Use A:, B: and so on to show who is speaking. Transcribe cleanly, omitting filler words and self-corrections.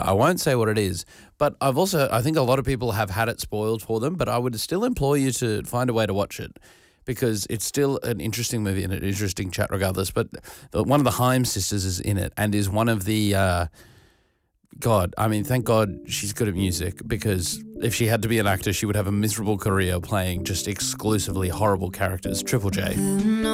A: I won't say what it is, but I think a lot of people have had it spoiled for them, but I would still implore you to find a way to watch it because it's still an interesting movie and an interesting chat regardless. But one of the Haim sisters is in it and is one of the, thank God she's good at music because if she had to be an actor, she would have a miserable career playing just exclusively horrible characters. Triple J.